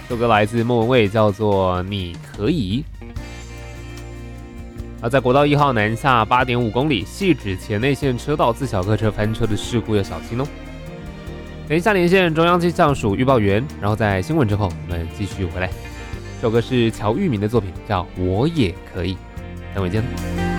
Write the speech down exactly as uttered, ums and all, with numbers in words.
这首歌来自莫文蔚，叫做《你可以》。而在国道一号南下 八点五 公里，汐止前内线车道自小客车翻车的事故要小心哦。等一下连线中央气象署预报员，然后在新闻之后我们继续回来。这首歌是乔玉明的作品，叫《我也可以》。等会见。